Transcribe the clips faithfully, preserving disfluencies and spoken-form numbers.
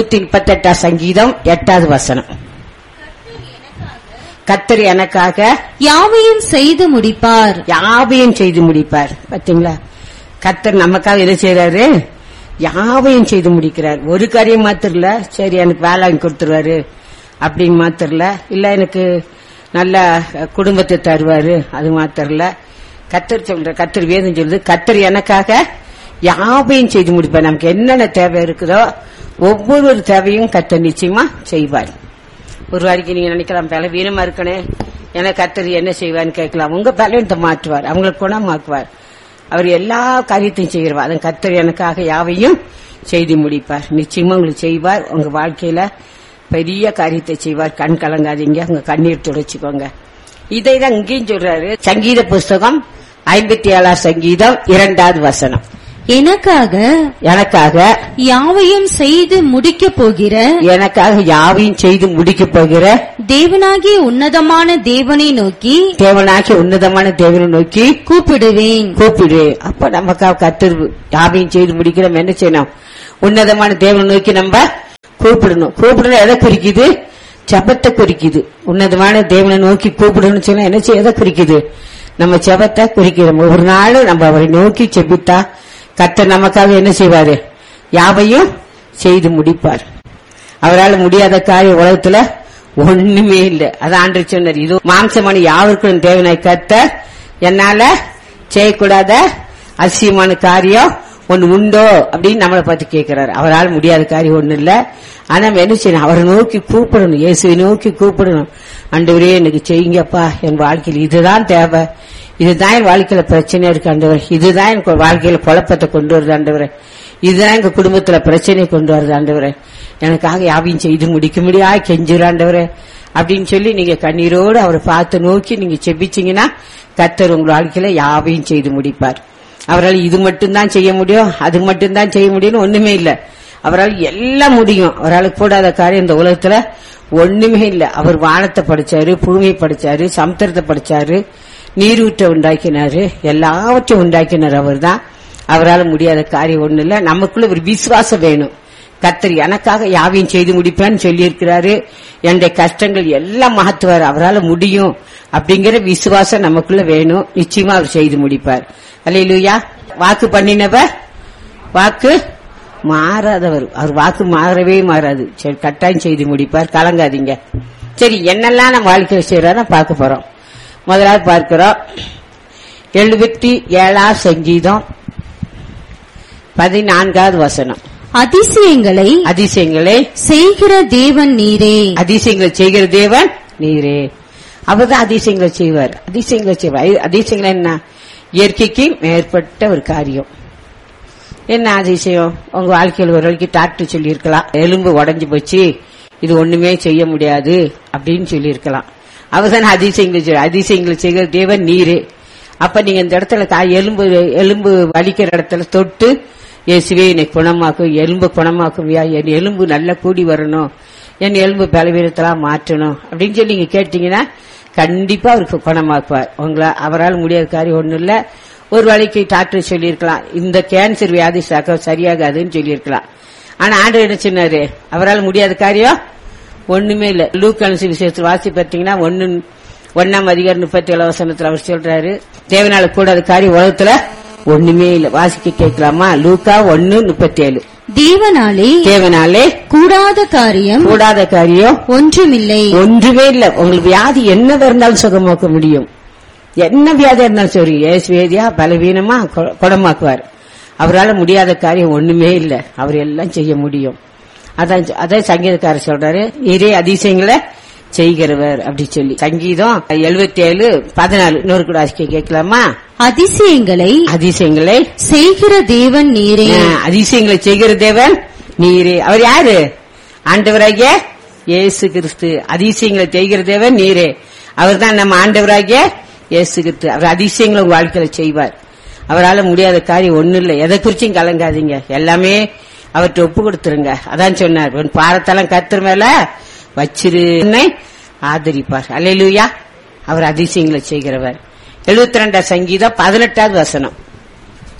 நூத்தி முப்பத்தி எட்டாம் சங்கீதம் எட்டாவது வசனம். கர்த்தர் எனக்காக யாவையும் செய்து முடிப்பார். யாவையும் செய்து முடிப்பார். பாத்தீங்களா, கர்த்தர் நமக்காக எது செய்யறாரு? யாவையும் செய்து முடிக்கிறார். ஒரு காரியம் மாத்திரல, சரி எனக்கு வேலை வாங்கி கொடுத்துருவாரு அப்படின்னு மாத்திரல, இல்ல எனக்கு நல்ல குடும்பத்தை தருவாரு அது மாத்திரல. கர்த்தர் சொல்ற, கர்த்தர் வேதம் சொல்றது, கர்த்தர் எனக்காக யாவையும் செய்து முடிப்பார். நமக்கு என்னென்ன தேவை இருக்குதோ ஒவ்வொரு தேவையும் கர்த்தர் நிச்சயமா செய்வார். ஒரு வாரிக்கு நீங்க நினைக்கலாம், பலவீனமா இருக்கனே எனக்கு கர்த்தர் என்ன செய்வார்னு கேட்கலாம். உங்க பலவீனத்தை மாற்றுவார், அவங்களுக்கு குணமாக்குவார். அவர் எல்லா காரியத்தையும் செய்கிறவார். அதன் கர்த்தர் எனக்காக யாவையும் செய்து முடிப்பார். நிச்சயமா உங்களுக்கு செய்வார். உங்க வாழ்க்கையில பெரிய காரியத்தை செய்வார். கண் கலங்காதீங்க, உங்க கண்ணீர் துடைச்சுக்கோங்க. இதைதான் இங்கேயும் சொல்றாரு. சங்கீத புஸ்தகம் ஐம்பத்தி ஏழாம் சங்கீதம் இரண்டாவது வசனம். எனக்காக எனக்காக யாவையும் செய்து முடிக்க போகிற எனக்காக யாவையும் செய்து முடிக்க போகிற தேவனாகிய உன்னதமான தேவனை நோக்கி தேவனாகிய உன்னதமான தேவனை நோக்கி கூப்பிடுவேன். கூப்பிடு. அப்ப நமக்காக கர்த்தர் யாவையும் செய்து முடிக்கிற என்ன செய்யணும்? உன்னதமான தேவனை நோக்கி நம்ம கூப்பிடணும். கூப்பிடணும் எதை குறிக்குது? ஜெபத்தை குறிக்குது. உன்னதமான தேவனை நோக்கி கூப்பிடணும்னு சொன்னா என்ன செய்ய, எதை குறிக்குது? நம்ம ஜெபத்தை குறிக்கிறோம். ஒரு நாள் நம்ம அவரை நோக்கி ஜெபித்தா கர்த்தர் நமக்காக என்ன செய்வாரு? யாவையும் செய்து முடிப்பார். அவரால் முடியாத காரியம் உலகத்துல ஒண்ணுமே இல்லை. அதான் ஆண்டவர் சொன்னார், இது மாம்சமான யாவருக்கும் தேவனாய் கர்த்தர் என்னால செய்யக்கூடாத அதிசயமான காரியம் ஒன்னு உண்டோ அப்படின்னு நம்மளை பார்த்து கேட்கிறாரு. அவரால் முடியாத காரியம் ஒண்ணு இல்ல. ஆனா நம்ம என்ன செய்யணும்? அவரை நோக்கி கூப்பிடணும், இயேசுவை நோக்கி கூப்பிடணும். ஆண்டவரே எனக்கு செய்யுங்கப்பா, என் வாழ்க்கையில் இதுதான் தேவை, இதுதான் என் வாழ்க்கையில பிரச்சனையா இருக்கு ஆண்டவர், இதுதான் என் வாழ்க்கையில குழப்பத்தை கொண்டு வருது ஆண்டவரே, இதுதான் எங்க குடும்பத்துல பிரச்சனையை கொண்டு வருது ஆண்டவரே, எனக்காக யாவையும் செய்து முடிக்க முடியா கெஞ்சுறாண்டவரே அப்படின்னு சொல்லி நீங்க கண்ணீரோடு அவரை பார்த்து நோக்கி நீங்க செபிச்சீங்கன்னா கர்த்தர் உங்க வாழ்க்கையில யாவையும் செய்து முடிப்பார். அவரால் இது மட்டும்தான் செய்ய முடியும், அது மட்டும்தான் செய்ய முடியும்னு ஒண்ணுமே இல்ல. அவரால் எல்லாம் முடியும். அவரால் கூடாத காரியம் இந்த உலகத்துல ஒண்ணுமே இல்ல. அவர் வானத்தை படைச்சாரு, பூமியை படைச்சாரு, சமுத்திரத்தை படைச்சாரு, நீரூற்றை உண்டாக்கினாரு, எல்லாவற்றையும் உண்டாக்கினார் அவர் தான். அவரால் முடியாத காரியம் ஒண்ணு இல்ல. நமக்குள்ள ஒரு விசுவாசம் வேணும். கர்த்தர் எனக்காக யாவையும் செய்து முடிப்பேன்னு சொல்லி இருக்கிறாரு. என்னுடைய கஷ்டங்கள் எல்லாம் மாத்துவார், அவரால் முடியும் அப்படிங்கிற விசுவாசம் நமக்குள்ள வேணும். நிச்சயமா அவர் செய்து முடிப்பார். அல்லேலூயா. வாக்கு பண்ணினவர் வாக்கு மாறாதவர், அவர் வாக்கு மாறவே மாறாது. சரி, கட்டாயம் செய்து முடிப்பார், கலங்காதீங்க. சரி, என்னெல்லாம் நம்ம வாழ்க்கையில் செய்யறோம் பார்க்க போறோம். முதலாவது பார்க்கிறோம் எழுபத்தி ஏழாம் சங்கீதம் பதினான்காவது வசனம். அதிசயங்களை அதிசயங்களை செய்கிற தேவன் நீரே. அதிசயங்களை செய்கிற தேவன் நீரே. அவர்தான் அதிசயங்களை செய்வார். அதிசயங்களை செய்வார். அதிசயங்கள் என்ன? இயற்கைக்கு மேற்பட்ட ஒரு காரியம். என்ன அதிசயம்? உங்க வாழ்க்கையில் ஒரு வரைக்கும் டாக்டர் சொல்லி இருக்கலாம், எலும்பு உடஞ்சு போச்சு, இது ஒண்ணுமே செய்ய முடியாது அப்படின்னு சொல்லி இருக்கலாம். அவர்தான் அதிசயங்களை செய்வார். அதிசயங்களை செய்கிற தேவன் நீரே. அப்ப நீங்க இந்த இடத்துல எலும்பு எலும்பு வலிக்கிற இடத்துல தொட்டு இயேசுவே என்னை குணமாக்கும், எலும்பு குணமாக்கும், என் எலும்பு நல்லா கூடி வரணும், என் எலும்பு பலவீனத்தெல்லாம் மாற்றணும் அப்படின்னு சொல்லி நீங்க கேட்டீங்கன்னா கண்டிப்பா அவருக்கு குணமாக்குவார். உங்களை அவரால் முடியாத காரியம் ஒண்ணு இல்ல. ஒரு வேளைக்கு டாக்டர் சொல்லியிருக்கலாம், இந்த கேன்சர் வியாதி சரியாகாதுன்னு சொல்லியிருக்கலாம். ஆனா ஆண்டவர் என்ன சொன்னாரு? அவரால் முடியாத காரியம் ஒண்ணுமே இல்ல. லூக்கான சுவிசேஷத்தில் வாசி பார்த்தீங்கன்னா ஒன்னு ஒன்னாம் அதிகாரம் முப்பத்தி ஏழு வசனத்துல அவர் சொல்றாரு, தேவனால கூடாத காரியம் உலகத்துல ஒண்ணுமே இல்ல. வாசிக்க கேட்கலாமா? லூக்கா ஒன்னு முப்பத்தி ஏழு. தேவனாலே தேவனாலே கூடாத காரியம் கூடாத காரியம் ஒன்றுமில்லை. ஒன்றுமே இல்ல. உங்களுக்கு வியாதி என்ன இருந்தாலும் சுகமாக்க முடியும். என்ன வியாதி இருந்தாலும் சரி, ஏசு வேதியா பலவீனமா குணமாக்குவார். அவரால் முடியாத காரியம் ஒண்ணுமே இல்ல. அவர் எல்லாம் செய்ய முடியும். அதான் அதான் சங்கீதக்காரர் சொல்றாரு, நீரே அதிசயங்களை செய்கிறவர் அப்படி சொல்லி. சங்கீதம் எழுபத்தி ஏழு பதினாலு இன்னொரு கூட கேட்கலாமா? அதிசயங்களை அதிசயங்களை செய்கிற தேவன் நீரே. அதிசயங்களை செய்கிற தேவன் நீரே. அவர் யாரு? ஆண்டவராகிய இயேசு கிறிஸ்து. அதிசயங்களை செய்கிற தேவன் நீரே. அவர் தான் நம்ம ஆண்டவராகிய இயேசு கிறிஸ்து. அவர் அதிசயங்களை உங்க வாழ்க்கையில செய்வார். அவரால் முடியாத காரியம் ஒண்ணு இல்லை. எதை குறிச்சும் கலங்காதீங்க, எல்லாமே அவர்கிட்ட ஒப்பு கொடுத்துருங்க. அதான் சொன்னார், உன் பாரத்தெல்லாம் கர்த்தர் மேல வச்சிரு, ஆதரிப்பார். அல்லேலூயா. அவர் அதிசயங்களை செய்கிறவர். எழுபத்தி ரெண்டாம் சங்கீதம் பதினெட்டாவது வசனம்.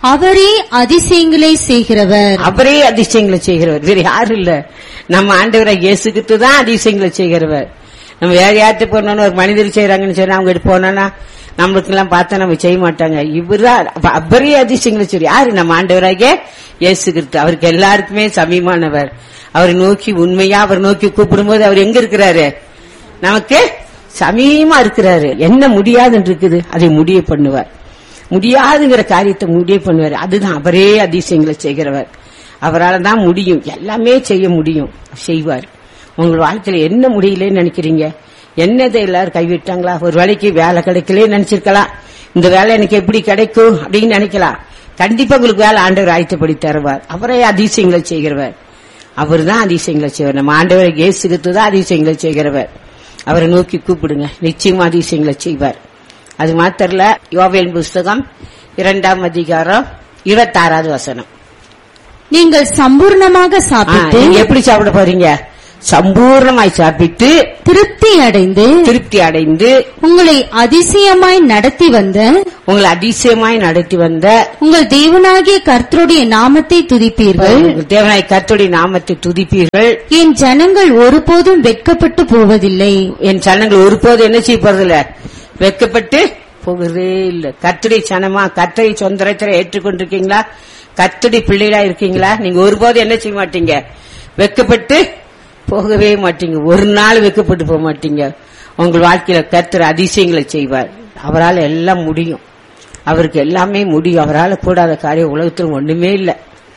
அவரே அதிசயங்களை செய்கிறவர். அவரே அதிசயங்களை செய்கிறவர், வேற யாரும் இல்ல. நம்ம ஆண்டவரை இயேசுகிட்டு தான் அதிசயங்களை செய்கிறவர். நம்ம வேற யார்கிட்ட போனோம்னு ஒரு மனிதர் செய்யறாங்கன்னு சொன்னா அவங்க கிட்ட போனோம்னா நம்மளுக்கு எல்லாம் பார்த்தா நம்ம செய்ய மாட்டாங்க. இவருதான் அவரே அதிசயங்களை செய்ய. யாரு? நம்ம ஆண்டவராக இயேசுகிட்டு. அவருக்கு எல்லாருக்குமே சமீபமானவர். அவரை நோக்கி உண்மையா அவர் நோக்கி கூப்பிடும் போது அவர் எங்க இருக்கிறாரு? நமக்கு சமீபமா இருக்கிறாரு. என்ன முடியாதுன்னு இருக்குது அதை முடிய பண்ணுவார். முடியாதுங்கிற காரியத்தை முடிய பண்ணுவார். அதுதான் அவரே அதிசயங்களை செய்கிறவர். அவரால் தான் முடியும், எல்லாமே செய்ய முடியும், செய்வார். உங்கள் வாழ்க்கையில என்ன முடியலன்னு நினைக்கிறீங்க? என்னதை எல்லாரும் கைவிட்டாங்களா? ஒரு வேலைக்கு வேலை கிடைக்கலே நினைச்சிருக்கலாம். இந்த வேலை எனக்கு எப்படி கிடைக்கும் அப்படின்னு நினைக்கலாம். கண்டிப்பா உங்களுக்கு வேலை ஆண்டவர் ஆயத்தப்படி தருவார். அவரே அதிசயங்களை செய்கிறவர். அவர் தான் அதிசயங்களை செய்வார். நம்ம ஆண்டவரை இயேசுகிட்டு தான் அதிசயங்களை செய்கிறவர். அவரை நோக்கி கூப்பிடுங்க, நிச்சயமா அதிசயங்களை செய்வார். அது மாத்திரல, யோவேல் புஸ்தகம் இரண்டாம் அதிகாரம் இருபத்தாறாவது வசனம். நீங்கள் சம்பூர்ணமாக சாப்பிட்டு. எப்படி சாப்பிட போறீங்க? சம்பூர்ணமாய் சாப்பிட்டு திருப்தி அடைந்து திருப்தி அடைந்து உங்களை அதிசயமாய் நடத்தி வந்த உங்களை அதிசயமாய் நடத்தி வந்த உங்கள் தேவனாகிய கர்த்தருடைய நாமத்தை துதிப்பீர்கள். தேவனாகிய கர்த்தருடைய நாமத்தை துதிப்பீர்கள். என் ஜனங்கள் ஒருபோதும் வெட்கப்பட்டு போவதில்லை. என் ஜனங்கள் ஒருபோதும் என்ன செய்ய போறதில்ல? வெட்கப்பட்டு போகிறதே இல்ல. கர்த்தருடைய சனமா, கர்த்தரை சொந்த ரத்தரை ஏற்றுக்கொண்டிருக்கீங்களா? கர்த்தருடைய பிள்ளைகளா இருக்கீங்களா? நீங்க ஒருபோதும் என்ன செய்ய மாட்டீங்க? வெட்கப்பட்டு போகவே மாட்டீங்க. ஒரு நாள் வெட்கப்பட்டு போக மாட்டீங்க. உங்கள் வாழ்க்கையில கர்த்தர் அதிசயங்களை செய்வார். அவரால் எல்லாம் முடியும். அவருக்கு எல்லாமே முடியும். அவரால் கூடாத காரியம் உலகத்தில் ஒண்ணுமே இல்ல.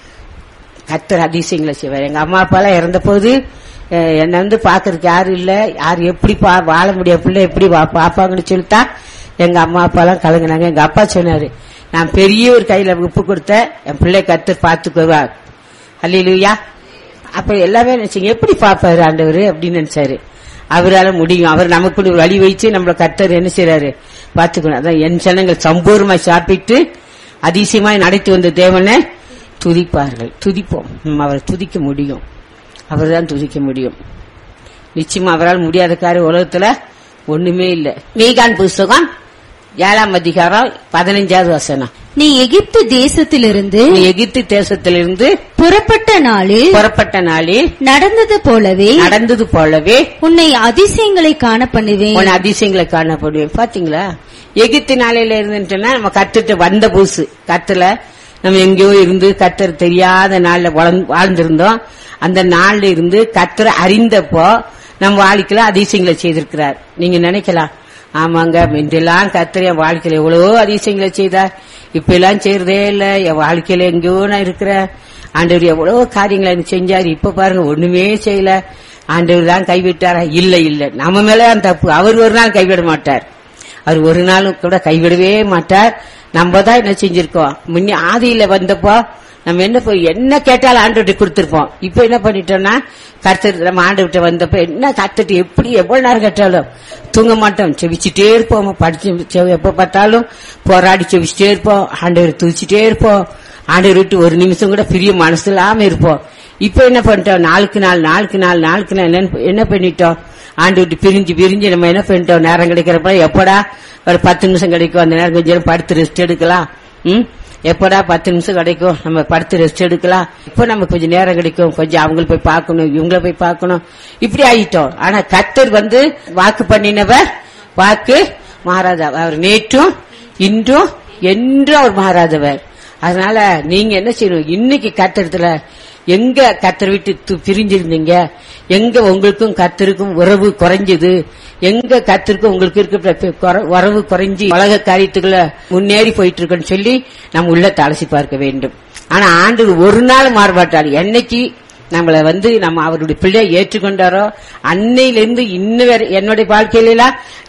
கர்த்தர் அதிசயங்களை செய்வார். எங்க அம்மா அப்பா எல்லாம் இறந்த போது என்ன வந்து பாக்குறதுக்கு யாரும் இல்ல. யாரு எப்படி வாழ முடிய பிள்ளை எப்படி பாப்பாங்கன்னு சொல்லிட்டா எங்க அம்மா அப்பா எல்லாம் கலங்கினாங்க. எங்க அப்பா சொன்னாரு, நான் பெரிய ஒரு கையில உப்பு கொடுத்த என் பிள்ளை கர்த்தர் பாத்துக்குவார். அல்லேலூயா. அப்ப எல்லாமே நினைச்சீங்க, எப்படி பாப்பாரு ஆண்டவர் அப்படின்னு நினைச்சாரு. அவரால முடியும். அவர் நமக்கு ஒரு வழி வைச்சு நம்மள கர்த்தர் என்ன செய்யறாரு பாத்துக்கணும். அதான் என் ஜனங்கள் சம்பூர்ணமாய் சாப்பிட்டு அதிசயமாய் நடத்தி வந்த தேவனை துதிப்பார்கள். துதிப்போம். அவரை துதிக்க முடியும். அவர் தான் துதிக்க முடியும். நிச்சயமா அவரால் முடியாத காரியம் உலகத்துல ஒண்ணுமே இல்ல. மீகான் புஸ்தகம் ஏழாம் அதிகாரம் பதினைஞ்சாவது வசனம். நீ எகிப்து தேசத்திலிருந்து நீ எகிப்து தேசத்திலிருந்து புறப்பட்ட நாளில் புறப்பட்ட நாளில் நடந்தது போலவே நடந்தது போலவே உன்னை அதிசயங்களை காண பண்ணுவேன். உன்னை அதிசயங்களை காணப்படுவேன். பாத்தீங்களா? எகிப்து நாளையில இருந்துட்டோம்னா நம்ம கத்துட்டு வந்த புதுசு கத்துல நம்ம எங்கேயோ இருந்து கத்தர் தெரியாத நாள்ல வாழ்ந்திருந்தோம். அந்த நாள்ல இருந்து கத்தரை அறிந்தப்போ நம்ம வாழ்க்கையில அதிசயங்களை செய்திருக்கிறார். நீங்க நினைக்கலாம், ஆமாங்க முன்னெல்லாம் கத்தர் என் வாழ்க்கையில எவ்வளவோ அதிசயங்களை செய்தார், இப்ப எல்லாம் செய்யறதே இல்ல, என் வாழ்க்கையில எங்கேயோ நான் இருக்கிறேன், ஆண்டவர் எவ்வளவோ காரியங்களை எனக்கு செஞ்சாரு, இப்ப பாருங்க ஒண்ணுமே செய்யல, ஆண்டவர் தான் கைவிட்டாரா? இல்ல இல்ல, நம்ம மேலதான் தப்பு. அவர் ஒரு நாள் கைவிட மாட்டார். அவர் ஒரு நாளும் கூட கைவிடவே மாட்டார். நம்ம தான் என்ன செஞ்சிருக்கோம், முன்ன ஆதியில வந்தப்போ நம்ம என்ன என்ன கேட்டாலும் ஆண்டவர்கிட்ட கொடுத்திருப்போம். இப்ப என்ன பண்ணிட்டோம்னா கர்த்தர் நம்ம ஆண்டவர்கிட்ட வந்தப்ப என்ன கர்த்தர் எப்படி எவ்வளவு நேரம் கேட்டாலும் தூங்க மாட்டோம், செவிச்சுட்டே இருப்போம். படிச்சு எப்ப பார்த்தாலும் போராடி செவிச்சுட்டே இருப்போம், ஆண்டவர் துதிச்சுட்டே இருப்போம், ஆண்டவர் விட்டு ஒரு நிமிஷம் கூட பிரிய மனசு இல்லாம இருப்போம். இப்ப என்ன பண்ணிட்டோம், நாளுக்கு நாள் நாளுக்கு நாள் நாளுக்கு நாள் என்ன பண்ணிட்டோம், ஆண்டு விட்டு பிரிஞ்சு பிரிஞ்சு நம்ம என்ன பண்ணிட்டோம், நேரம் கிடைக்கிறப்ப எப்படா ஒரு பத்து நிமிஷம் கிடைக்கும், அந்த நேரம் கொஞ்சம் படுத்து ரெஸ்ட் எடுக்கலாம், ம் எப்படா பத்து நிமிஷம் கிடைக்கும் நம்ம படுத்து ரெஸ்ட் எடுக்கலாம், இப்ப நம்ம கொஞ்சம் நேரம் கிடைக்கும், கொஞ்சம் அவங்களை போய் பார்க்கணும், இவங்கள போய் பார்க்கணும், இப்படி ஆயிட்டோம். ஆனா கர்த்தர் வந்து வாக்கு பண்ணினவர் வாக்கு மாறாதவர், அவர் நேற்றும் இன்றும் என்றும் அவர் மாறாதவர். அதனால நீங்க என்ன செய்யணும், இன்னைக்கு கர்த்தரத்துல எங்க கர்த்தர் விட்டு பிரிஞ்சிருந்தீங்க, எங்க உங்களுக்கும் கர்த்தருக்கும் உறவு குறைஞ்சது, எங்க கர்த்தருக்கும் உங்களுக்கு இருக்கிற உறவு குறைஞ்சி உலக காரியத்துக்குள்ள முன்னேறி போயிட்டு இருக்குன்னு சொல்லி நம்ம உள்ள அலசி பார்க்க வேண்டும். ஆனா ஆண்டு ஒரு நாள் மாறுபாட்டார். என்னைக்கு நம்மள வந்து நம்ம அவருடைய பிள்ளையை ஏற்றுக்கொண்டாரோ அன்னையிலிருந்து இன்னும் வேற என்னுடைய வாழ்க்கையில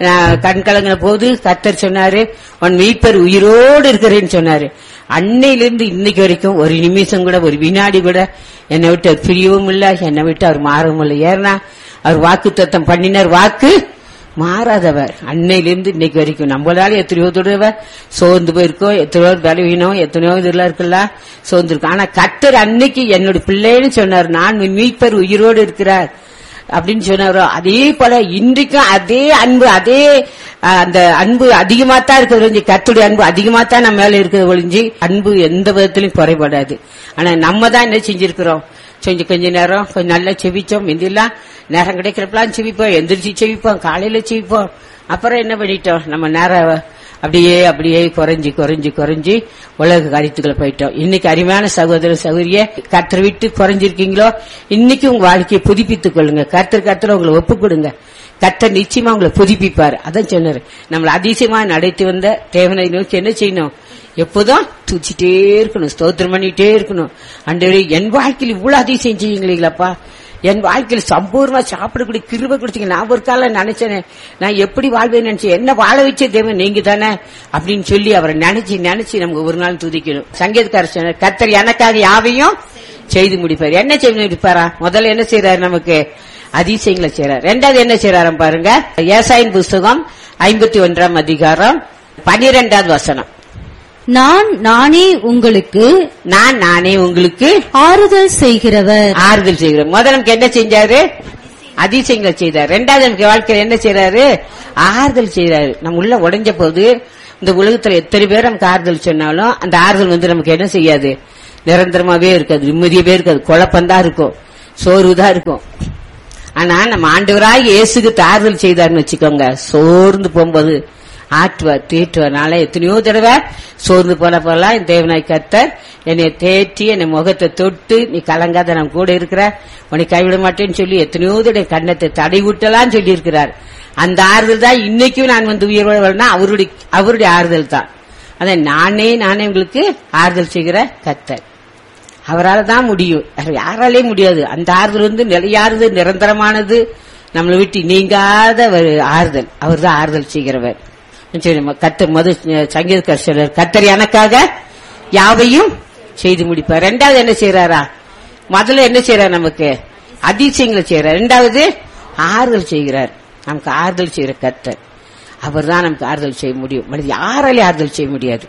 கண் கலங்கின போது கர்த்தர் சொன்னாரு, உன் மீட்பர் உயிரோடு இருக்கிறேன்னு சொன்னாரு. அன்னையிலிருந்து இன்னைக்கு வரைக்கும் ஒரு நிமிஷம் கூட ஒரு வினாடி கூட என்னை விட்டு அவர் பிரியவும் இல்லை, என்னை விட்டு அவர் மாறவும் இல்லை. ஏன்னா அவர் வாக்கு தத்தம் பண்ணினார், வாக்கு மாறாதவர். அன்னையிலிருந்து இன்னைக்கு வரைக்கும் நம்மளால எத்தனையோ தடவை சோர்ந்து போயிருக்கோம், எத்தனையோ பலவீனம், எத்தனையோ இதெல்லாம் இருக்குல்ல சோர்ந்து இருக்கும். ஆனா கர்த்தர் அன்னைக்கு என்னோட பிள்ளைன்னு சொன்னார், நான் மீட்பர் உயிரோடு இருக்கிறார், அப்படின்னு சொன்னாரோ அதே போல இன்றைக்கும் அதே அன்பு, அதே அந்த அன்பு அதிகமா தான் இருக்கிறது. கர்த்தருடைய அன்பு அதிகமா தான் நம்ம மேல இருக்கிறது ஒழிஞ்சு அன்பு எந்த விதத்திலும் குறைபடாது. ஆனா நம்ம தான் என்ன செஞ்சிருக்கிறோம், கொஞ்சம் கொஞ்ச நேரம் கொஞ்சம் நல்லா செவிச்சோம். முந்திலாம் நேரம் கிடைக்கிறப்பெல்லாம் செவிப்போம், எந்திரிச்சு செவிப்போம், காலையில செவிப்போம். அப்புறம் என்ன பண்ணிட்டோம், நம்ம நேரம் அப்படியே அப்படியே குறைஞ்சி குறைஞ்சி குறைஞ்சி உலக காரியத்துக்குள்ள போயிட்டோம். இன்னைக்கு அருமையான சகோதர சகோதரிய கர்த்தரை விட்டு குறைஞ்சிருக்கீங்களோ, இன்னைக்கு உங்க வாழ்க்கையை புதுப்பித்துக் கொள்ளுங்க. கர்த்தர் கர்த்தர் உங்களை ஒப்பு கொடுங்க. கர்த்தர் நிச்சயமா உங்களை புதுப்பிப்பாரு. அதான் சொன்னாரு, நம்மளை அதிசயமா நடத்தி வந்த தேவனை நோக்கி என்ன செய்யணும், எப்போதும் துச்சிட்டே இருக்கணும், ஸ்தோத்திரம் பண்ணிட்டே இருக்கணும். ஆண்டவரே என் வாழ்க்கையில் இவ்வளவு அதிசயம் செய்யுங்களீங்களாப்பா, என் வாழ்க்கையில் சம்பூர்ணமா சாப்பிடக்கூடிய கிருபை கொடுத்தீங்க. நான் ஒரு காலம் நினைச்சேன், நான் எப்படி வாழ்வேன்னு நினைச்சேன், என்ன வாழ வச்ச தேவன் நீங்க தானே அப்படின்னு சொல்லி அவரை நினைச்சு நினைச்சு நமக்கு ஒரு நாள் துதிக்கணும். சங்கீதக்காரர் சொன்னார், கர்த்தர் எனக்காக யாவையும் செய்து முடிப்பார். என்ன செய்து முடிப்பாரா? முதல்ல என்ன செய்யறாரு, நமக்கு அதிசயங்களை செய்யறாரு. ரெண்டாவது என்ன செய்யறாரு பாருங்க, ஏசாயின் புஸ்தகம் ஐம்பத்தி ஒன்றாம் அதிகாரம் பனிரெண்டாவது வசனம். நான் நானே உங்களுக்கு நான் நானே உங்களுக்கு ஆறுதல் செய்கிறவர். ஆறுதல் செய்கிறவர். முதல்ல நமக்கு என்ன செஞ்சாரு, அதிசயங்களை செய்தார். ரெண்டாவது நமக்கு வாழ்க்கையில் என்ன செய்யறாரு, ஆறுதல் செய்யறாரு. நம்ம உள்ள உடைஞ்ச போது இந்த உலகத்துல எத்தனை பேர் நமக்கு ஆறுதல் சொன்னாலும் அந்த ஆறுதல் வந்து நமக்கு என்ன செய்யாது, நிரந்தரமாவே இருக்காது, நிம்மதியாவே இருக்காது, குழப்பம்தான் இருக்கும், சோர்வுதான் இருக்கும். ஆனா நம்ம ஆண்டவராய் இயேசுக்கு ஆறுதல் செய்தார்னு வச்சுக்கோங்க, சோர்ந்து போகும்போது ஆற்றுவார், தேற்றுவார். எத்தனையோ தடவை சோர்ந்து போன போலாம் தேவனாய் கர்த்தர் என்னை தேற்றி என்னை முகத்தை தொட்டு, நீ கலங்காத நான் கூட இருக்கிற, உன்னை கைவிட மாட்டேன்னு சொல்லி எத்தனையோ தடவை கண்ணத்தை தடை விட்டலாம் சொல்லி இருக்கிறார். அந்த ஆறுதல் தான் இன்னைக்கும் நான் வந்து உயர்வா அவருடைய அவருடைய ஆறுதல் தான். அத நானே நானே உங்களுக்கு ஆறுதல் செய்கிற கர்த்தர், அவரால் தான் முடியும், யாராலே முடியாது. அந்த ஆறுதல் வந்து நிலையானது, நிரந்தரமானது, நம்மளை விட்டு நீங்காத ஒரு ஆறுதல். அவர் தான் ஆறுதல் செய்கிறவர். கர்த்தர் மது சங்கீதக்காரர் சொல்றார், கர்த்தர் எனக்காக யாவையும் செய்து முடிப்பார். ரெண்டாவது என்ன செய்யறாரா, முதல்ல என்ன செய்யறார், நமக்கு அதிசயங்களை செய்யறார். ரெண்டாவது ஆறுதல் செய்கிறார். நமக்கு ஆறுதல் செய்கிற கர்த்தர், அவர் தான் நமக்கு ஆறுதல் செய்ய முடியும். யாராலே ஆறுதல் செய்ய முடியாது,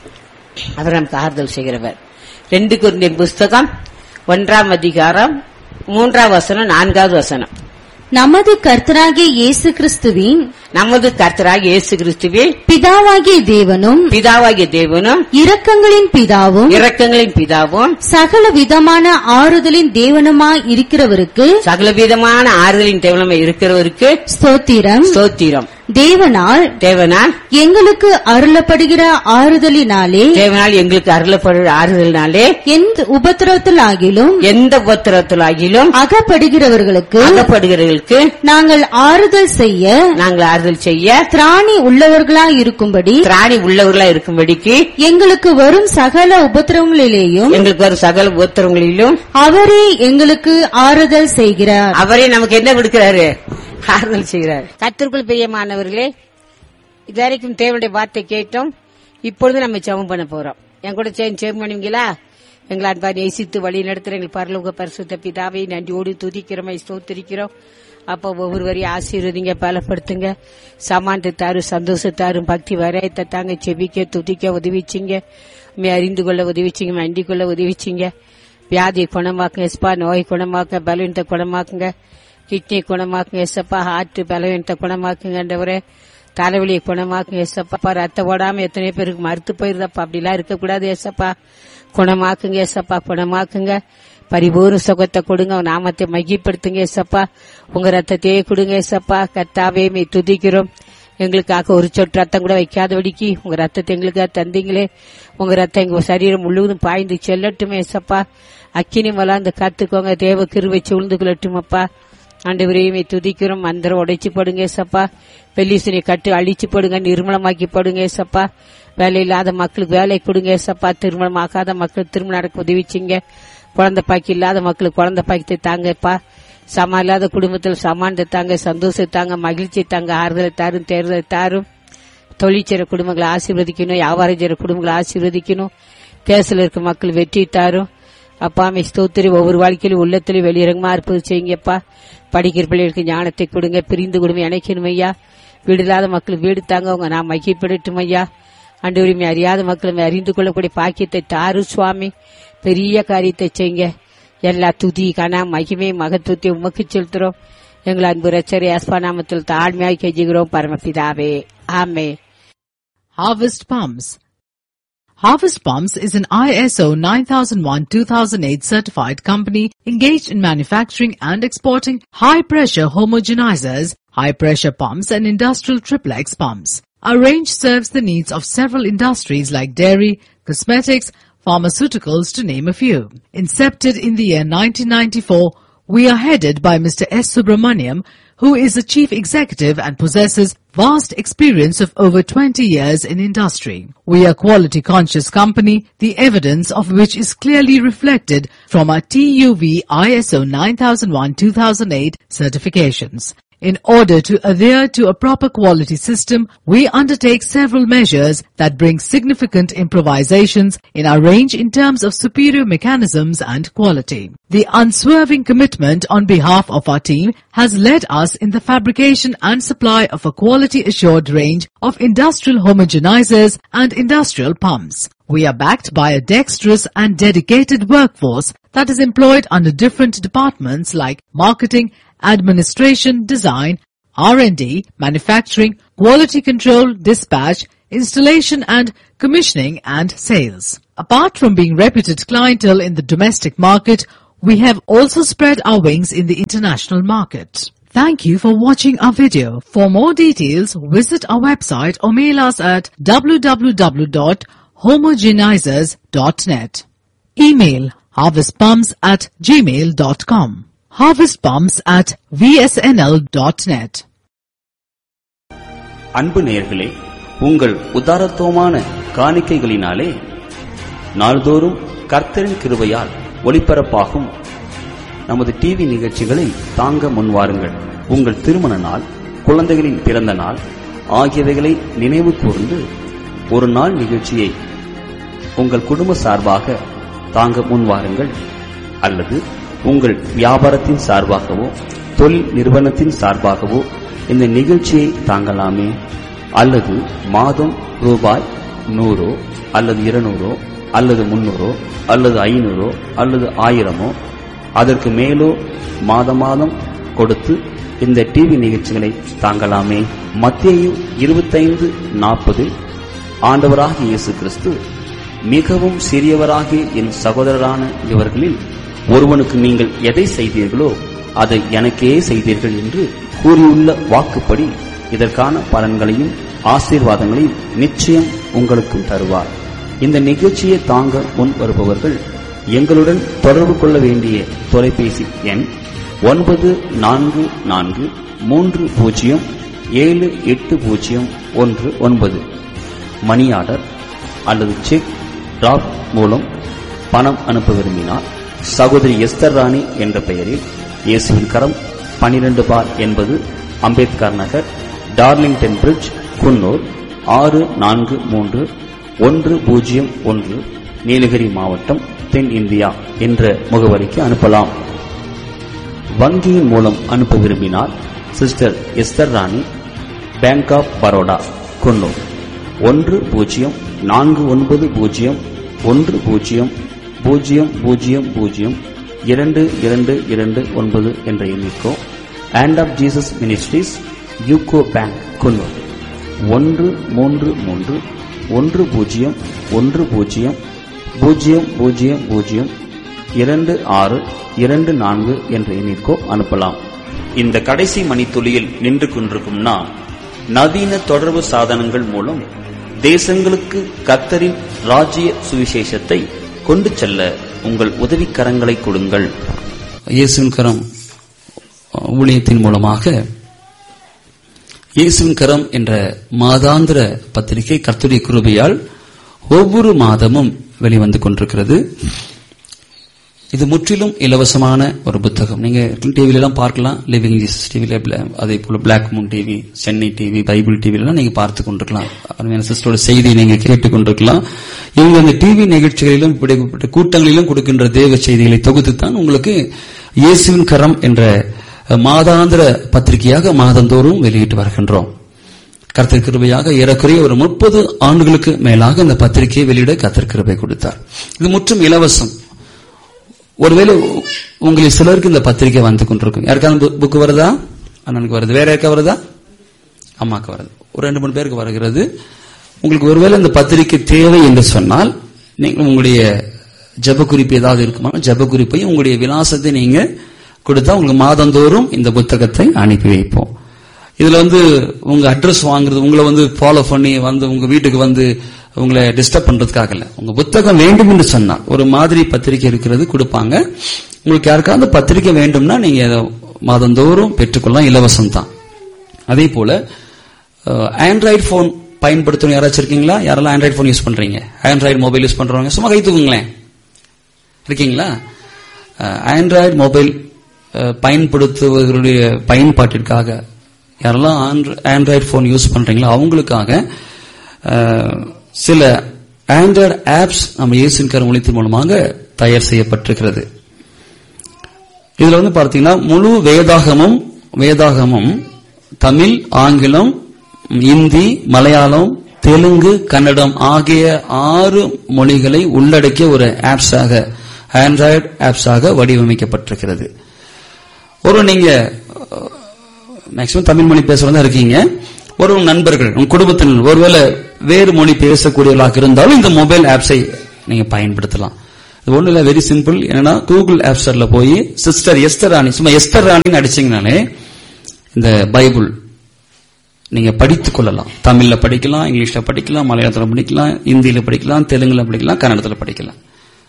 அவர் நமக்கு ஆறுதல் செய்கிறவர். ரெண்டு கொரிந்தியர் புஸ்தகம் ஒன்றாம் அதிகாரம் மூன்றாம் வசனம் நான்காவது வசனம். நமது கர்த்தராகிய இயேசு கிறிஸ்துவின் நமது கர்த்தராகிய இயேசு கிறிஸ்துவின் பிதாவாகிய தேவனும் பிதாவாகிய தேவனும் இரக்கங்களின் பிதாவும் இரக்கங்களின் பிதாவும் சகல விதமான ஆறுதலின் தேவனுமாய் இருக்கிறவருக்கு சகல விதமான ஆறுதலின் தேவனுமாய் இருக்கிறவருக்கு ஸ்தோத்திரம் ஸ்தோத்திரம். தேவனால் தேவனால் எங்களுக்கு அருளப்படுகிற ஆறுதலினாலே தேவனால் எங்களுக்கு அருளப்படுகிற ஆறுதலினாலே எந்த உபத்திரவத்திலாகிலும் எந்த உபத்திரவத்திலாகிலும் அகப்படுகிறவர்களுக்கு அகப்படுகிறவர்களுக்கு நாங்கள் ஆறுதல் செய்ய நாங்கள் ஆறுதல் செய்ய திராணி உள்ளவர்களாய் இருக்கும்படி திராணி உள்ளவர்களாய் இருக்கும்படிக்கு எங்களுக்கு வரும் சகல உபத்திரவங்களிலேயும் எங்களுக்கு வரும் சகல உபத்திரவங்களிலும் அவரே எங்களுக்கு ஆறுதல் செய்கிறார். அவரே நமக்கு என்ன கொடுக்கிறாரு, ஆறுதல் செய்கிறார். கர்த்தருக்குள் பிரியமானவர்களே, இதுவரைக்கும் தேவனுடைய வார்த்தை கேட்டோம். இப்பொழுது நம்ம ஜெபம் பண்ண போறோம். என் கூட சேர்ந்து ஜெபம் பண்ணுவீங்களா? எங்களை அன்பா நேசித்து வழி நடத்துற எங்கள் பரலோக பரிசுத்த பிதாவை நன்றியோடு துதிக்கிறோம், ஸ்தோத்திரிக்கிறோம். அப்ப ஒவ்வொருவரையும் ஆசீர்வதிங்க, பலப்படுத்துங்க, சமானத்தாரும் சந்தோஷத்தாரும் பக்தி வரையத்தை தாங்க, செபிக்க துதிக்க உதவிச்சிங்க, அறிந்து கொள்ள உதவிச்சிங்க, மண்டிக் கொள்ள உதவிச்சிங்க. வியாதியை குணமாக்குங்க எஸ்பா, நோய் குணமாக்க, பலவீனத்தை குணமாக்குங்க, கிட்னி குணமாக்குங்க எசப்பா, ஹார்ட் பலவீனத்தை குணமாக்குங்கன்றவரே, தலைவலியை குணமாக்குங்க எசப்பா. ரத்த ஓடாம எத்தனை பேருக்கு மறுத்து போயிருந்தப்பா, அப்படிலாம் இருக்கக்கூடாது எசப்பா, குணமாக்குங்க எசப்பா, குணமாக்குங்க. பரிபூர்ண சுகத்தை கொடுங்க, நாமத்தை மகிப்படுத்துங்க எசப்பா, உங்க ரத்தத்தையே கொடுங்க எசப்பா. கர்த்தாவே மே துதிக்கிறோம். எங்களுக்காக ஒரு சொட்டு ரத்தம் கூட வைக்காதபடிக்கு உங்க ரத்தத்தை எங்களுக்காக தந்தீங்களே, உங்க ரத்தம் எங்க சரீரம் முழுவதும் பாய்ந்து செல்லட்டுமே எசப்பா. அக்கினி மலாந்து காத்துக்கோங்க, தேவ கிருபை சூழ்ந்து கொள்ளட்டும் அப்பா. ஆண்டவரையுமே துதிக்கிறோம். மந்திரம் உடைச்சு போடுங்க ஏசப்பா, பெல்லிசனை கட்டு அழிச்சு போடுங்க, நிர்மலமாக்கி போடுங்க ஏசப்பா. வேலை இல்லாத மக்களுக்கு வேலை கொடுங்க ஏசப்பா, திருமணம் ஆகாத மக்களுக்கு திருமணம் நடக்க உதவிச்சிங்க, குழந்தை பாக்கி இல்லாத மக்களுக்கு குழந்தை பாக்கத்தை தாங்கப்பா, சமா இல்லாத குடும்பத்தில் சமானத்தை தாங்க, சந்தோஷத்தை தாங்க, மகிழ்ச்சி தாங்க, ஆறுதலை தாரும், தேர்தலை தாரும். தொழிற்சேர குடும்பங்களை ஆசீர்வதிக்கணும், வியாபாரம் செய்யற குடும்பங்களை ஆசீர்வதிக்கணும், கேசில் இருக்க மக்கள் வெற்றி தாரும் அப்பா. மே ஸ்தோத்திரி, ஒவ்வொரு வாழ்க்கையிலும் உள்ளத்திலும் வெளியிறங்கமா இருப்பது செய்யுங்கப்பா. படிக்கிற பிள்ளைகளுக்கு ஞானத்தை கொடுங்க, பிரிந்து கொடுமை இணைக்கணும் ஐயா. வீடு இல்லாத மக்கள் வீடு தாங்க, உங்க நான் மகிழ்ப்படட்டும் ஐயா. அண்டு உரிமை அறியாத மக்களும் அறிந்து கொள்ளக்கூடிய பாக்கியத்தை தாரு சுவாமி. பெரிய காரியத்தை செய்யுங்க, எல்லா துதி கன மகிமை மகத்துவத்தை உமக்கு செலுத்துறோம். எங்கள் அன்பு ரட்சகர் இயேசுவின் நாமத்தில் தாழ்மையாய் கெஞ்சுகிறோம் பரமபிதாவே, ஆமென். Harvest Palms. Harvest Palms is an I S O nine thousand one two thousand eight certified company engaged in manufacturing and exporting high-pressure homogenizers, high-pressure pumps and industrial triplex pumps. Our range serves the needs of several industries like dairy, cosmetics, pharmaceuticals to name a few. Incepted in the year nineteen ninety-four, we are headed by Mister S. Subramaniam, who is the chief executive and possesses vast experience of over twenty years in industry. We are a quality conscious company, the evidence of which is clearly reflected from our T U V I S O nine thousand one two thousand eight certifications. In order to adhere to a proper quality system, we undertake several measures that bring significant improvisations in our range in terms of superior mechanisms and quality. The unswerving commitment on behalf of our team has led us in the fabrication and supply of a quality assured range of industrial homogenizers and industrial pumps. We are backed by a dexterous and dedicated workforce that is employed under different departments like marketing, administration, design, R and D, manufacturing, quality control, dispatch, installation and commissioning and sales. Apart from being reputed clientele in the domestic market, we have also spread our wings in the international market. Thank you for watching our video. For more details, visit our website or mail us at w w w dot homogenizers dot net. Email harvestpumps at gmail dot com. harvestpumps at v s n l dot net. அன்பு நேயர்களே, உங்கள் உதாரத்துவமான காணிக்கைகளினாலே நாள்தோறும் கர்த்தரின் கிருபையால் ஒளிபரப்பாகும் நமது TV நிகழ்ச்சிகளை தாங்க முன்வாருங்கள். உங்கள் திருமண நாள், குழந்தைகளின் பிறந்த நாள் ஆகியவைகளை நினைவு கூர்ந்து ஒரு நாள் நிகழ்ச்சியை உங்கள் குடும்ப சார்பாக தாங்க முன்வாருங்கள். அல்லது உங்கள் வியாபாரத்தின் சார்பாகவோ தொழில் நிறுவனத்தின் சார்பாகவோ இந்த நிகழ்ச்சியை தாங்கலாமே. அல்லது மாதம் ரூபாய் நூறோ அல்லது இருநூறோ அல்லது முன்னூறோ அல்லது ஐநூறோ அல்லது ஆயிரமோ அதற்கு மேலோ மாத மாதம் கொடுத்து இந்த டிவி நிகழ்ச்சிகளை தாங்கலாமே. மத்தேயு இருபத்தைந்து நாற்பதில் ஆண்டவராகிய இயேசு கிறிஸ்து, மிகவும் சிறியவராகிய என் சகோதரரான இவர்களில் ஒருவனுக்கு நீங்கள் எதை செய்தீர்களோ அதை எனக்கே செய்தீர்கள் என்று கூறியுள்ள வாக்குப்படி இதற்கான பலன்களையும் ஆசீர்வாதங்களையும் நிச்சயம் உங்களுக்கும் தருவார். இந்த நிகழ்ச்சியை தாங்க முன் வருபவர்கள் எங்களுடன் தொடர்பு கொள்ள வேண்டிய தொலைபேசி எண் ஒன்பது நான்கு நான்கு மூன்று பூஜ்ஜியம் ஏழு எட்டு பூஜ்ஜியம் ஒன்று ஒன்பது. மணி ஆர்டர் அல்லது செக் டிராப் மூலம் பணம் அனுப்ப விரும்பினார் சகோதரி எஸ்தர் ராணி என்ற பெயரில் இயேசுவின் கரம் பனிரெண்டு பார் என்பது அம்பேத்கர் நகர், டார்லிங்டன் பிரிட்ஜ், குன்னூர் ஆறு நான்கு மூன்று ஒன்று பூஜ்ஜியம் ஒன்று, நீலகிரி மாவட்டம், தென் இந்தியா என்ற முகவரிக்கு அனுப்பலாம். வங்கியின் மூலம் அனுப்ப விரும்பினால் சிஸ்டர் எஸ்தர் ராணி, பேங்க் ஆப் பரோடா, குன்னூர் ஒன்று பூஜ்ஜியம் நான்கு ஒன்பது பூஜ்ஜியம் ஒன்று பூஜ்ஜியம் பூஜ்ஜியம் பூஜ்ஜியம் பூஜ்ஜியம் இரண்டு இரண்டு இரண்டு ஒன்பது என்ற எண்ணிக்கோ, hand of Jesus ministries, UCO bank, Coonoor ஒன்று மூன்று மூன்று ஒன்று பூஜ்ஜியம் ஒன்று பூஜ்ஜியம் பூஜ்ஜியம் பூஜ்ஜியம் பூஜ்ஜியம் இரண்டு ஆறு இரண்டு நான்கு என்ற எண்ணிற்கோ அனுப்பலாம். இந்த கடைசி மணித்துளியில் நின்று கொண்டிருக்கும் நான், நவீன தொடர்பு சாதனங்கள் மூலம் தேசங்களுக்கு கர்த்தரின் ராஜ்ய சுவிசேஷத்தை கொண்டு செல்ல உங்கள் உதவிக்கரங்களை கொடுங்கள். இயேசுவின் கரம் ஊழியத்தின் மூலமாக இயேசுவின் கரம் என்ற மாதாந்திர பத்திரிகை கர்த்தருடைய கிருபையால் ஒவ்வொரு மாதமும் வெளிவந்து கொண்டிருக்கிறது. இது முற்றிலும் இலவசமான ஒரு புத்தகம். நீங்க டிவில எல்லாம் பார்க்கலாம், லிவிங் ஜீசஸ் டிவில, அதே போல black Moon TV, Chennai TV, Bible TV எல்லாம் நீங்க பார்த்து கொண்டிருக்கலாம். அருமையான சிஸ்டரோட செய்தியை நீங்க கேட்டுக் கொண்டிருக்கலாம். இவங்க அந்த டிவி நிகழ்ச்சிகளிலும் இப்படிப்பட்ட கூட்டங்களிலும் கொடுக்கின்ற தேவ செய்திகளை தொகுத்துத்தான் உங்களுக்கு இயேசுவின் கரம் என்ற மாதாந்திர பத்திரிகையாக மாதந்தோறும் வெளியிட்டு வருகின்றோம். கர்த்தர் கிருபையாக ஏறக்குறைய ஒரு முப்பது ஆண்டுகளுக்கு மேலாக இந்த பத்திரிகையை வெளியிட கர்த்தர் கிருபை கொடுத்தார். இது முற்றும் இலவசம். ஒருவேளை உங்களுக்கு சிலருக்கு இந்த பத்திரிகை வந்து கொண்டிருக்கும். யாருக்காவது புக்கு வருதா? அண்ணனுக்கு வருது. வேற யாருக்கா வருதா? அம்மாக்கு வருது. ஒரு ரெண்டு மூணு பேருக்கு வருகிறது. உங்களுக்கு ஒருவேளை இந்த பத்திரிகை தேவை என்று சொன்னால் நீங்க உங்களுடைய ஜப குறிப்பு ஏதாவது இருக்குமா, ஜப குறிப்பையும் உங்களுடைய விலாசத்தை நீங்க கொடுத்தா உங்களுக்கு மாதந்தோறும் இந்த புத்தகத்தை அனுப்பி வைப்போம். இதுல வந்து உங்க அட்ரஸ் வாங்குறது, உங்களை வந்து ஃபாலோ பண்ணி வந்து உங்க வீட்டுக்கு வந்து உங்களை டிஸ்டர்ப் பண்றதுக்காக இல்ல. உங்க புத்தகம் வேண்டும் என்று சொன்னா ஒரு மாதிரி பத்திரிகை இருக்கிறது கொடுப்பாங்க. உங்களுக்கு யாருக்காவது பத்திரிகை வேண்டும்னா நீங்க மாதந்தோறும் பெற்றுக்கொள்ளலாம், இலவசம் தான். அதே போல ஆண்ட்ராய்டு போன் பயன்படுத்தணும் யாராச்சும் இருக்கீங்களா? யாரெல்லாம் ஆண்ட்ராய்டு போன் யூஸ் பண்றீங்க? ஆண்ட்ராய்டு மொபைல் யூஸ் பண்றவங்க சும்மா கை தூக்குங்களேன். இருக்கீங்களா? ஆண்ட்ராய்டு மொபைல் பயன்படுத்துவதற்குரிய பயன்பாட்டிற்காக யாரெல்லாம் ஆண்ட்ராய்டு போன் யூஸ் பண்றீங்களோ அவங்களுக்காக சில ஆண்ட்ராய்டு ஆப்ஸ் நம்ம இயேசுவின் கரம் ஒளித்தின் மூலமாக தயார் செய்யப்பட்டிருக்கிறது. இதுல வந்து பார்த்தீங்கன்னா முழு வேதாகமும் வேதாகமும் தமிழ், ஆங்கிலம், இந்தி, மலையாளம், தெலுங்கு, கன்னடம் ஆகிய ஆறு மொழிகளை உள்ளடக்கிய ஒரு ஆப்ஸாக, ஆண்ட்ராய்டு ஆப்ஸாக வடிவமைக்கப்பட்டிருக்கிறது. ஒரு நீங்க மேக்சிமம் தமிழ் மொழி பேசுறதா இருக்கீங்க, ஒரு நண்பர்கள் உங்க குடும்பத்தினர் ஒருவேளை வேறு மொழி பேசக்கூடியவர்களாக இருந்தாலும் இந்த மொபைல் ஆப்ஸை நீங்க பயன்படுத்தலாம். இது ஒண்ணு இல்ல, வெரி சிம்பிள். என்னன்னா கூகுள் ஆப் ஸ்டோர்ல போய் சிஸ்டர் எஸ்தர் ராணி, சும்மா எஸ்தர் ராணின்னு அடிச்சீங்கனாலே இந்த பைபிள் நீங்க படித்துக் கொள்ளலாம். தமிழ்ல படிக்கலாம், இங்கிலீஷ்ல படிக்கலாம், மலையாளத்துல படிக்கலாம், இந்தியில படிக்கலாம், தெலுங்குல படிக்கலாம், கன்னடத்துல படிக்கலாம்.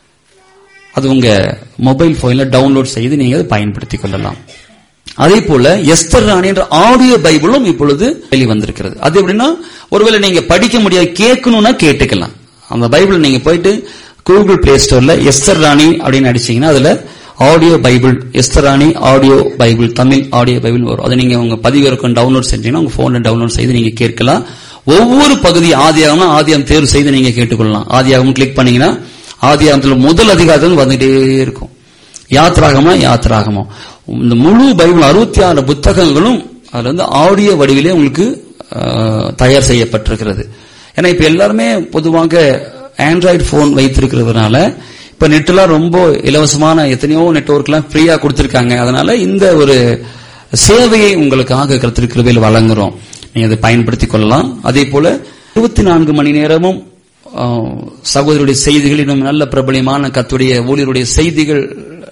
அது உங்க மொபைல் போன்ல டவுன்லோட் செய்து நீங்க அதை பயன்படுத்திக் கொள்ளலாம். அதே போல எஸ்தர் ராணி என்ற ஆடியோ பைபிளும் இப்பொழுது வெளிவந்திருக்கிறது. அது எப்படின்னா ஒருவேளை நீங்க படிக்க முடியாது, கேட்கணும்னா கேட்டுக்கலாம். அந்த பைபிள் நீங்க போயிட்டு கூகுள் பிளே ஸ்டோர்ல எஸ்தர் ராணி அப்படின்னு அடிச்சீங்கன்னா அதுல ஆடியோ பைபிள், எஸ்தர் ராணி audio Bible, Tamil audio Bible வரும். அதை நீங்க உங்க பதிவிறக்கம் டவுன்லோட் செஞ்சீங்கன்னா உங்க போன்ல டவுன்லோட் செய்து நீங்க கேட்கலாம். ஒவ்வொரு பகுதி ஆதியாகம்னா ஆதியாகம் தேர்வு செய்து நீங்க கேட்டுக்கொள்ளலாம். ஆதியாகம் கிளிக் பண்ணீங்கன்னா ஆதியாகத்துல முதல் அதிகாரத்தில் வந்துட்டே இருக்கும். யாத்ராகமா யாத்ராகமா இந்த முழு பைபிள் அறுபத்தி ஆறு புத்தகங்களும் அதுல வந்து ஆடியோ வடிவிலே உங்களுக்கு தயார் செய்யப்பட்டிருக்கிறது. ஏன்னா இப்ப எல்லாருமே பொதுவாக ஆண்ட்ராய்டு போன் வைத்திருக்கிறதுனால இப்ப நெட்லாம் ரொம்ப இலவசமான எத்தனையோ நெட்வொர்க் எல்லாம் ஃப்ரீயா கொடுத்திருக்காங்க. அதனால இந்த ஒரு சேவையை உங்களுக்காக கர்த்தர் கிருபையில் வழங்குறோம். நீங்க அதை பயன்படுத்திக் கொள்ளலாம். அதே போல இருபத்தி நான்கு மணி நேரமும் சகோதரருடைய செய்திகள், இன்னும் நல்ல பிரபலியமான கர்த்தருடைய ஊழியருடைய செய்திகள்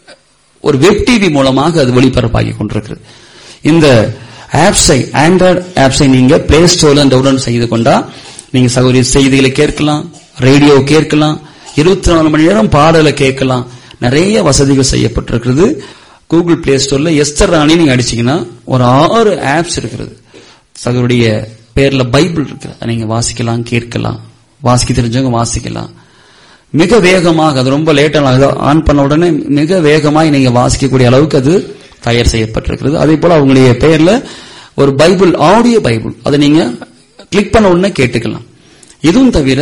ஒரு வெப் டிவி மூலமாக அது ஒளிபரப்பாகி கொண்டிருக்கிறது. இந்த ஆப்ஸை, ஆண்ட்ராய்டு ஆப்ஸை நீங்க பிளே ஸ்டோர்ல டவுன்லோட் செய்து கொண்டா நீங்க சகோதரி செய்திகளை கேட்கலாம், ரேடியோ கேட்கலாம், இருபத்தி நாலு மணி நேரம் பாடலை கேட்கலாம். நிறைய வசதிகள் செய்யப்பட்டிருக்கிறது. கூகுள் பிளே ஸ்டோர்ல எஸ்தர் ராணி நீங்க அடிச்சீங்கன்னா ஒரு ஆறு ஆப்ஸ் இருக்கிறது. சகோதரிய பேர்ல பைபிள் இருக்கு, நீங்க வாசிக்கலாம், கேட்கலாம். வாசிக்க தெரிஞ்சவங்க வாசிக்கலாம். மிக வேகமாக, அது ரொம்ப லேட்டாக ஆன் பண்ண உடனே மிக வேகமாக நீங்க வாசிக்கக்கூடிய அளவுக்கு அது தயார் செய்யப்பட்டிருக்கிறது. அதே போல அவங்களுடைய பெயர்ல ஒரு பைபிள், ஆடியோ பைபிள், அதை நீங்க கிளிக் பண்ண உடனே கேட்டுக்கலாம். இதுவும் தவிர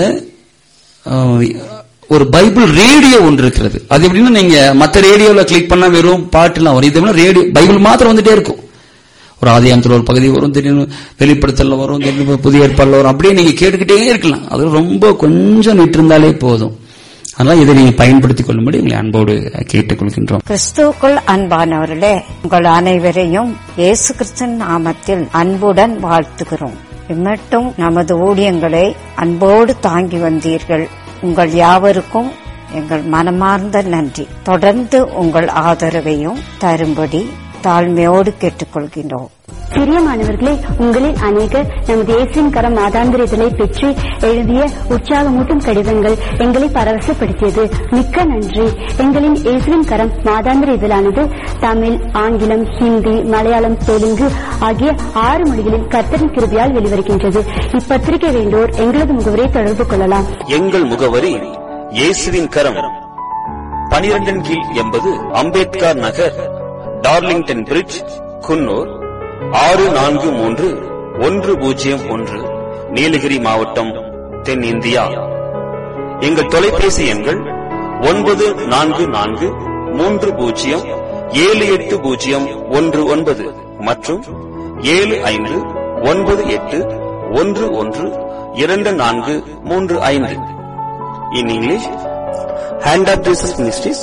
ஒரு பைபிள் ரேடியோ ஒன்று இருக்கிறது. அது எப்படின்னா நீங்க மற்ற ரேடியோல கிளிக் பண்ணா வெறும் பாட்டுலாம் வரும். இது ரேடியோ பைபிள் மாத்திரம் வந்துட்டே இருக்கும். ஒரு ஆதியாகமத்துல ஒரு பகுதி வரும், திடீர்னு வெளிப்படுத்தல வரும், திடீர்னு புதிய ஏற்பாடுல வரும். அப்படியே நீங்க கேட்டுக்கிட்டே இருக்கலாம். அது ரொம்ப கொஞ்சம் நிட்டு இருந்தாலே போதும். அதனால இதை நீங்க பயன்படுத்திக் கொள்ளும்படி உங்களை அன்போடு கேட்டுக்கொள்கின்றோம். கிறிஸ்துவுக்குள் அன்பானவர்களே, உங்கள் அனைவரையும் இயேசு கிறிஸ்துவின் நாமத்தில் அன்புடன் வாழ்த்துகிறோம். இம்மட்டும் நமது ஊழியங்களை அன்போடு தாங்கி வந்தீர்கள். உங்கள் யாவருக்கும் எங்கள் மனமார்ந்த நன்றி. தொடர்ந்து உங்கள் ஆதரவையும் தரும்படி தாழ்மையோடு கேட்டுக்கொள்கின்றோம். பிரியமானவர்களே, உங்களில் அநேகர் நமது இயேசுவின் கரம் மாதாந்திர இதழை பெற்று எழுதிய உற்சாகமூட்டும் கடிதங்கள் எங்களை பரவசப்படுத்தியது. மிக்க நன்றி. எங்களின் இயேசுவின் கரம் மாதாந்திர இதழானது தமிழ், ஆங்கிலம், ஹிந்தி, மலையாளம், தெலுங்கு ஆகிய ஆறு மொழிகளில் கர்த்தரின் கிருபையால் வெளிவருகின்றது. இப்பத்திரிகை வேண்டோர் எங்களது முகவரை தொடர்பு கொள்ளலாம். எங்கள் முகவரி இயேசுவின் கரம், பனிரெண்டின் கீழ் எண்பது அம்பேத்கர் நகர், டார்லிங்டன் பிரிட்ஜ், குன்னூர் ஆறு நான்கு மூன்று ஒன்று பூஜ்ஜியம் ஒன்று, நீலகிரி மாவட்டம், தென்னிந்தியா. எங்கள் தொலைபேசி எண்கள் ஒன்பது நான்கு நான்கு மூன்று பூஜ்ஜியம் ஏழு எட்டு பூஜ்ஜியம் ஒன்று ஒன்பது மற்றும் ஏழு ஐந்து ஒன்பது எட்டு ஒன்று ஒன்று இரண்டு நான்கு மூன்று ஐந்து. In English, Hand of Jesus Ministries,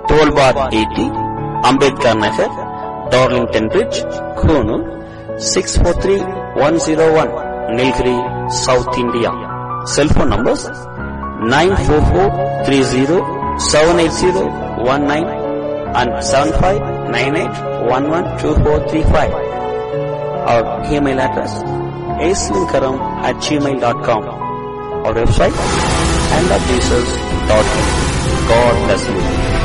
twelve bar eighty, Ambedkar Nagar, Darlington Bridge, Kurnool, six four three one zero one, Nilgiri, South India. Cell phone numbers nine four four three zero seven eight zero one nine and seven five nine eight one one two four three five. Our email address asinkaram at gmail dot com. Our website and of jesus dot com. God bless you.